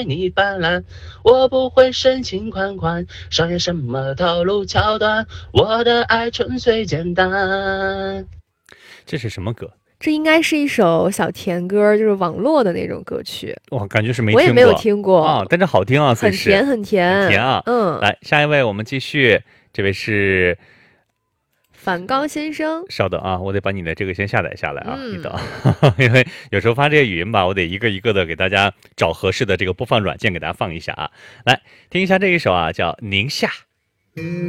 你斑斓，我不会深情款款，上演什么套路桥段，我的爱纯粹简单。 这是什么歌？ 这应该是一首小甜歌，就是网络的那种歌曲。 我感觉是没听过， 我也没有听过啊，但是好听啊， 很甜很甜， 很甜啊。来下一位，我们继续，这位是反刚先生。 稍等啊，我得把你的这个先下载下来啊，你等，因为有时候发这些语音吧，我得一个一个的给大家找合适的这个播放软件给大家放一下啊。来听一下这一首啊，叫《宁夏》。